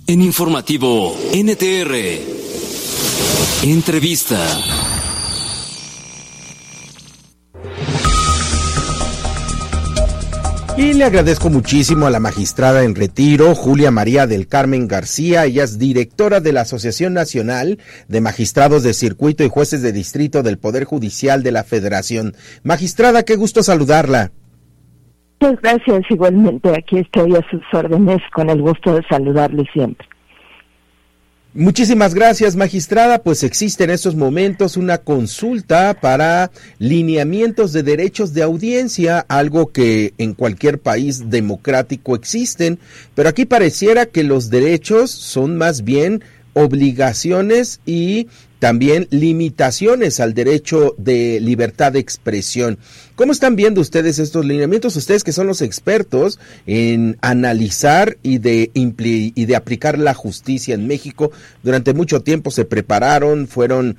En Informativo NTR, entrevista. Y le agradezco muchísimo a la magistrada en retiro, Julia María del Carmen García. Ella es directora de la Asociación Nacional de Magistrados de Circuito y Jueces de Distrito del Poder Judicial de la Federación. Magistrada, qué gusto saludarla. Muchas gracias, igualmente aquí estoy a sus órdenes, con el gusto de saludarle siempre. Muchísimas gracias, magistrada. Pues existe en estos momentos una consulta para lineamientos de derechos de audiencia, algo que en cualquier país democrático existen, pero aquí pareciera que los derechos son más bien obligaciones y también limitaciones al derecho de libertad de expresión. ¿Cómo están viendo ustedes estos lineamientos? Ustedes que son los expertos en analizar y de aplicar la justicia en México. Durante mucho tiempo se prepararon, fueron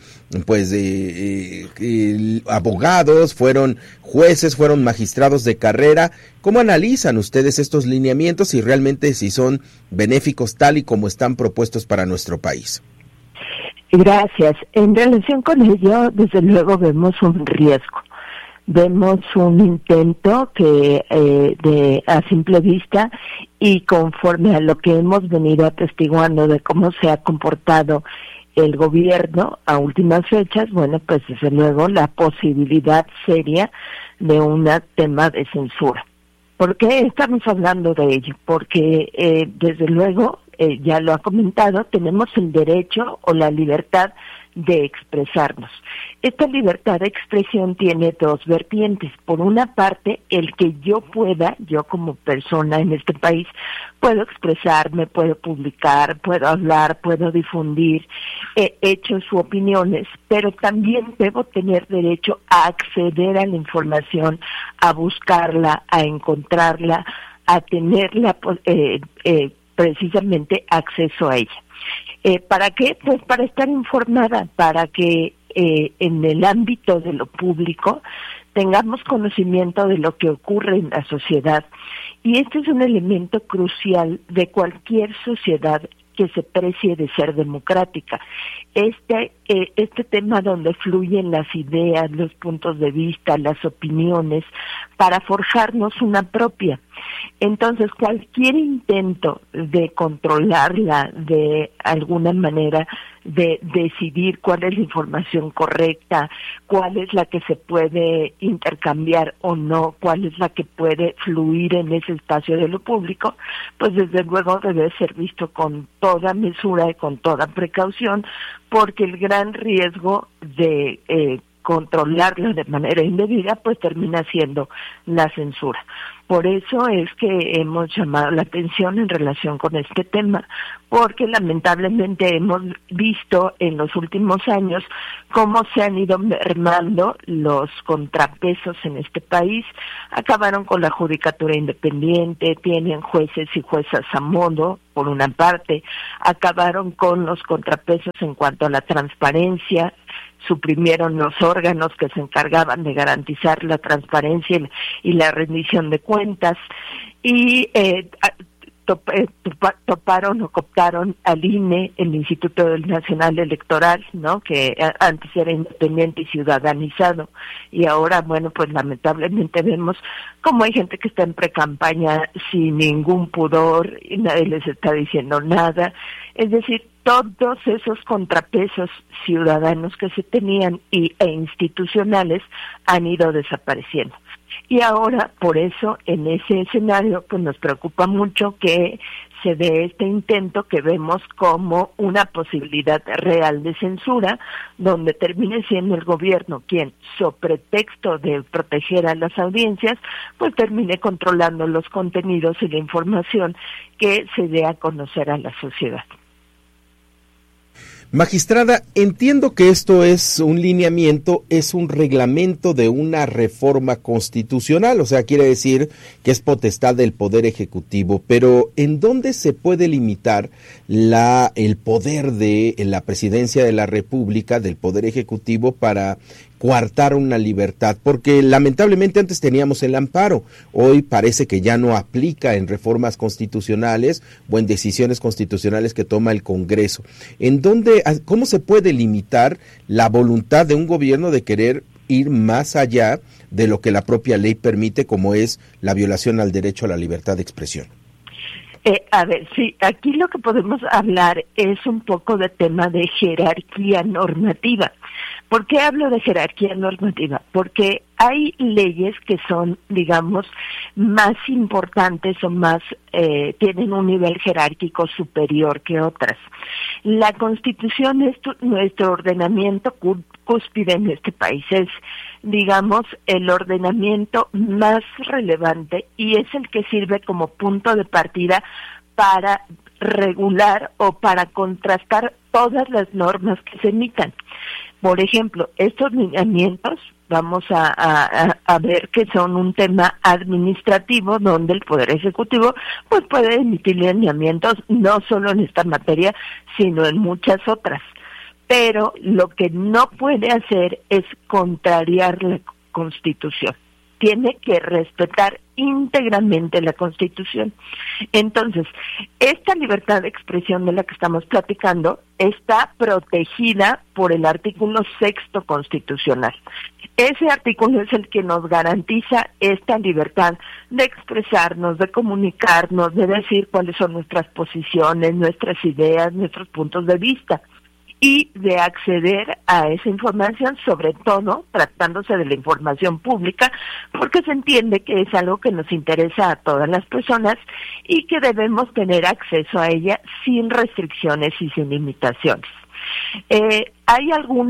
abogados, fueron jueces, fueron magistrados de carrera. ¿Cómo analizan ustedes estos lineamientos y realmente si son benéficos tal y como están propuestos para nuestro país? Gracias. En relación con ello, desde luego vemos un riesgo. Vemos un intento que a simple vista y conforme a lo que hemos venido atestiguando de cómo se ha comportado el gobierno a últimas fechas, bueno, pues desde luego la posibilidad seria de un tema de censura. ¿Por qué estamos hablando de ello? Porque desde luego, ya lo ha comentado, tenemos el derecho o la libertad de expresarnos. Esta libertad de expresión tiene dos vertientes. Por una parte, el que yo como persona en este país, puedo expresarme, puedo publicar, puedo hablar, puedo difundir hechos u opiniones, pero también debo tener derecho a acceder a la información, a buscarla, a encontrarla, a tenerla precisamente acceso a ella. ¿Para qué? Pues para estar informada, para que en el ámbito de lo público tengamos conocimiento de lo que ocurre en la sociedad. Y este es un elemento crucial de cualquier sociedad que se precie de ser democrática. Este tema donde fluyen las ideas, los puntos de vista, las opiniones, para forjarnos una propia. Entonces, cualquier intento de controlarla, de alguna manera de decidir cuál es la información correcta, cuál es la que se puede intercambiar o no, cuál es la que puede fluir en ese espacio de lo público, pues desde luego debe ser visto con toda mesura y con toda precaución, porque el gran riesgo de controlarlo de manera indebida, pues termina siendo la censura. Por eso es que hemos llamado la atención en relación con este tema, porque lamentablemente hemos visto en los últimos años cómo se han ido mermando los contrapesos en este país. Acabaron con la judicatura independiente, tienen jueces y juezas a modo, por una parte, acabaron con los contrapesos en cuanto a la transparencia, suprimieron los órganos que se encargaban de garantizar la transparencia y la rendición de cuentas, y toparon o cooptaron al INE, el Instituto Nacional Electoral, ¿no?, que antes era independiente y ciudadanizado, y ahora, bueno, pues lamentablemente vemos como hay gente que está en precampaña sin ningún pudor y nadie les está diciendo nada. Es decir, todos esos contrapesos ciudadanos que se tenían e institucionales han ido desapareciendo. Y ahora, por eso, en ese escenario, pues nos preocupa mucho que se dé este intento que vemos como una posibilidad real de censura, donde termine siendo el gobierno quien, sobre pretexto de proteger a las audiencias, pues termine controlando los contenidos y la información que se dé a conocer a la sociedad. Magistrada, entiendo que esto es un lineamiento, es un reglamento de una reforma constitucional, o sea, quiere decir que es potestad del Poder Ejecutivo, pero ¿en dónde se puede limitar el poder de la Presidencia de la República, del Poder Ejecutivo, para coartar una libertad, porque lamentablemente antes teníamos el amparo, hoy parece que ya no aplica en reformas constitucionales o en decisiones constitucionales que toma el Congreso. ¿Cómo se puede limitar la voluntad de un gobierno de querer ir más allá de lo que la propia ley permite, como es la violación al derecho a la libertad de expresión? Sí, aquí lo que podemos hablar es un poco de tema de jerarquía normativa. ¿Por qué hablo de jerarquía normativa? Porque hay leyes que son, digamos, más importantes o más, tienen un nivel jerárquico superior que otras. La Constitución es nuestro ordenamiento cúspide en este país, es, digamos, el ordenamiento más relevante y es el que sirve como punto de partida para regular o para contrastar todas las normas que se emitan. Por ejemplo, estos lineamientos, vamos a ver que son un tema administrativo donde el Poder Ejecutivo pues puede emitir lineamientos no solo en esta materia, sino en muchas otras. Pero lo que no puede hacer es contrariar la Constitución. Tiene que respetar íntegramente la Constitución. Entonces, esta libertad de expresión de la que estamos platicando está protegida por el artículo 6 constitucional. Ese artículo es el que nos garantiza esta libertad de expresarnos, de comunicarnos, de decir cuáles son nuestras posiciones, nuestras ideas, nuestros puntos de vista, y de acceder a esa información, sobre todo tratándose de la información pública, porque se entiende que es algo que nos interesa a todas las personas y que debemos tener acceso a ella sin restricciones y sin limitaciones. Hay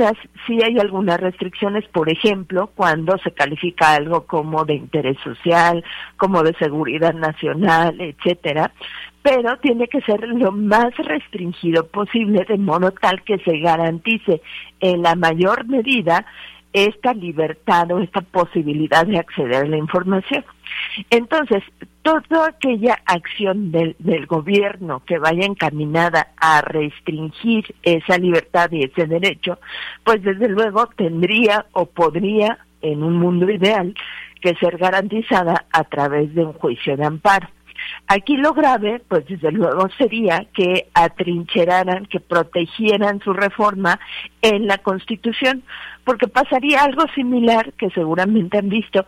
algunas restricciones, por ejemplo, cuando se califica algo como de interés social, como de seguridad nacional, etcétera, pero tiene que ser lo más restringido posible, de modo tal que se garantice en la mayor medida esta libertad o esta posibilidad de acceder a la información. Entonces, toda aquella acción del gobierno que vaya encaminada a restringir esa libertad y ese derecho, pues desde luego tendría o podría, en un mundo ideal, que ser garantizada a través de un juicio de amparo. Aquí lo grave, pues desde luego sería que atrincheraran, que protegieran su reforma en la Constitución, porque pasaría algo similar que seguramente han visto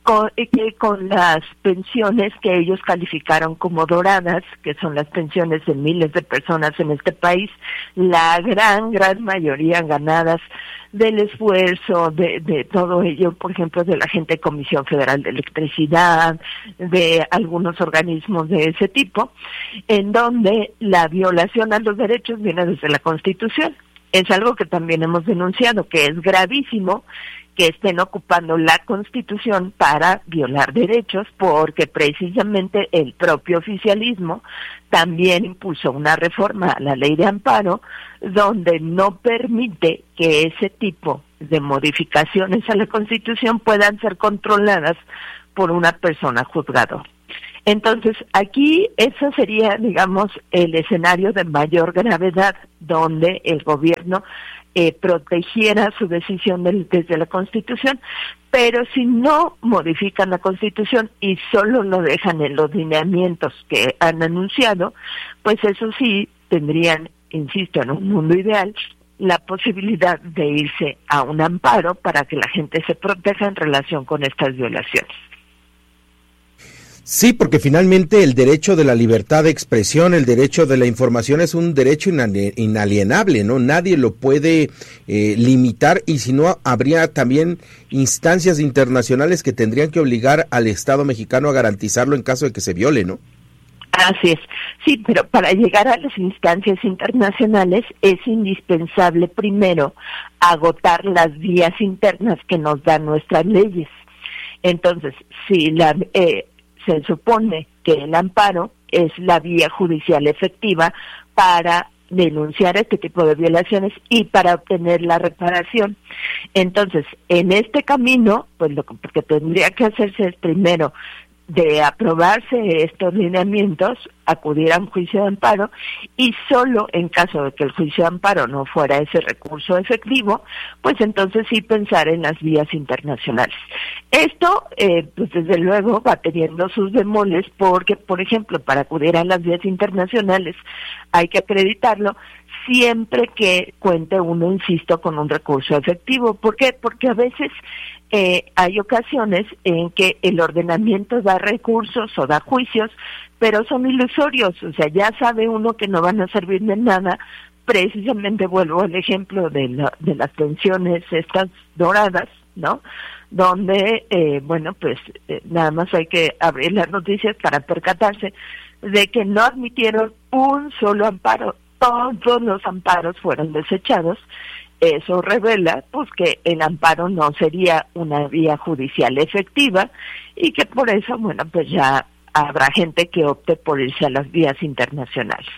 con las pensiones que ellos calificaron como doradas, que son las pensiones de miles de personas en este país, la gran mayoría ganadas del esfuerzo de todo ello, por ejemplo, de la gente de Comisión Federal de Electricidad, de algunos organismos de ese tipo, en donde la violación a los derechos viene desde la Constitución. Es algo que también hemos denunciado, que es gravísimo que estén ocupando la Constitución para violar derechos, porque precisamente el propio oficialismo también impulsó una reforma a la ley de amparo donde no permite que ese tipo de modificaciones a la Constitución puedan ser controladas por una persona juzgadora. Entonces, aquí eso sería, digamos, el escenario de mayor gravedad, donde el gobierno protegiera su decisión desde la Constitución, pero si no modifican la Constitución y solo lo dejan en los lineamientos que han anunciado, pues eso sí tendrían, insisto, en un mundo ideal, la posibilidad de irse a un amparo para que la gente se proteja en relación con estas violaciones. Sí, porque finalmente el derecho de la libertad de expresión, el derecho de la información es un derecho inalienable, ¿no? Nadie lo puede limitar, y si no, habría también instancias internacionales que tendrían que obligar al Estado mexicano a garantizarlo en caso de que se viole, ¿no? Así es, sí, pero para llegar a las instancias internacionales es indispensable primero agotar las vías internas que nos dan nuestras leyes. Entonces, si se supone que el amparo es la vía judicial efectiva para denunciar este tipo de violaciones y para obtener la reparación. Entonces, en este camino, pues lo que tendría que hacerse es primero de aprobarse estos lineamientos, acudir a un juicio de amparo, y solo en caso de que el juicio de amparo no fuera ese recurso efectivo, pues entonces sí pensar en las vías internacionales. Esto, pues desde luego va teniendo sus bemoles, porque, por ejemplo, para acudir a las vías internacionales hay que acreditarlo siempre que cuente uno, insisto, con un recurso efectivo. ¿Por qué? Porque a veces hay ocasiones en que el ordenamiento da recursos o da juicios, pero son ilusorios, o sea, ya sabe uno que no van a servir de nada. Precisamente vuelvo al ejemplo de las pensiones estas doradas, ¿no? Donde, nada más hay que abrir las noticias para percatarse de que no admitieron un solo amparo, todos los amparos fueron desechados. Eso revela pues que el amparo no sería una vía judicial efectiva y que por eso, pues ya habrá gente que opte por irse a las vías internacionales.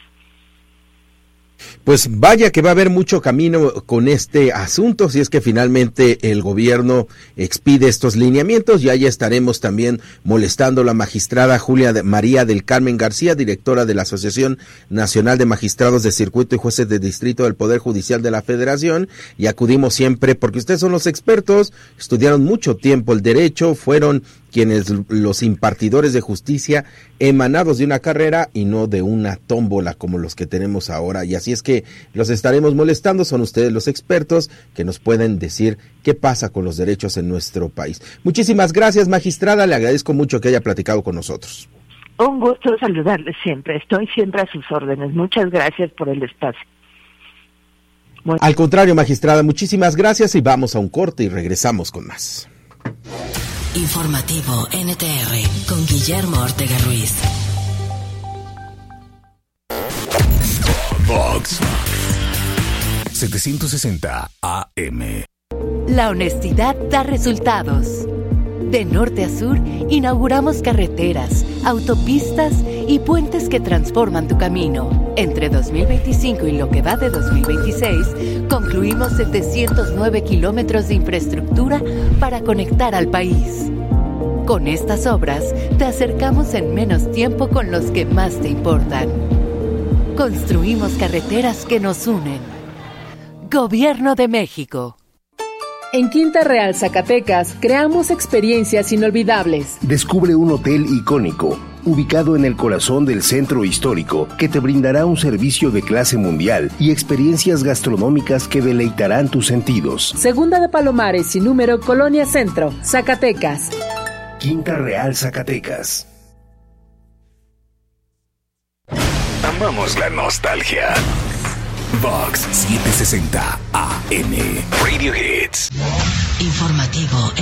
Pues vaya que va a haber mucho camino con este asunto, si es que finalmente el gobierno expide estos lineamientos. Ya estaremos también molestando a la magistrada Julia María del Carmen García, directora de la Asociación Nacional de Magistrados de Circuito y Jueces de Distrito del Poder Judicial de la Federación, y acudimos siempre porque ustedes son los expertos, estudiaron mucho tiempo el derecho, fueron quienes los impartidores de justicia emanados de una carrera y no de una tómbola como los que tenemos ahora, y así es que los estaremos molestando. Son ustedes los expertos que nos pueden decir qué pasa con los derechos en nuestro país. Muchísimas gracias, magistrada, le agradezco mucho que haya platicado con nosotros. Un gusto saludarles siempre, estoy siempre a sus órdenes. Muchas gracias por el espacio. Al contrario, magistrada, muchísimas gracias, y vamos a un corte y regresamos con más. Informativo NTR con Guillermo Ortega Ruiz. Vox 760 AM. La honestidad da resultados. De norte a sur, inauguramos carreteras, autopistas y puentes que transforman tu camino. Entre 2025 y lo que va de 2026, concluimos 709 kilómetros de infraestructura para conectar al país. Con estas obras, te acercamos en menos tiempo con los que más te importan. Construimos carreteras que nos unen. Gobierno de México. En Quinta Real, Zacatecas, creamos experiencias inolvidables. Descubre un hotel icónico, ubicado en el corazón del centro histórico, que te brindará un servicio de clase mundial y experiencias gastronómicas que deleitarán tus sentidos. Segunda de Palomares y número Colonia Centro, Zacatecas. Quinta Real, Zacatecas. Amamos la nostalgia. Vox 760 AM. Radio Hits. Informativo